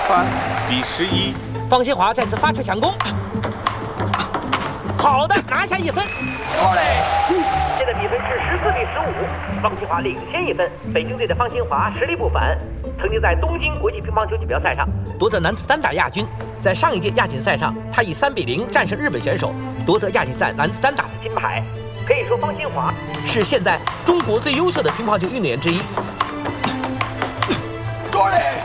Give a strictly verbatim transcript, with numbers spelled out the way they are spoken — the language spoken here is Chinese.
三比十一。 方新华再次发球抢攻，好的，拿下一分。 现在比分是十四比十五，方新华领先一分。北京队的方新华实力不凡，曾经在东京国际乒乓球锦标赛上夺得男子单打亚军。在上一届亚锦赛上，他以三比零战胜日本选手，夺得亚锦赛男子单打的金牌。可以说，方新华是现在中国最优秀的乒乓球运动员之一。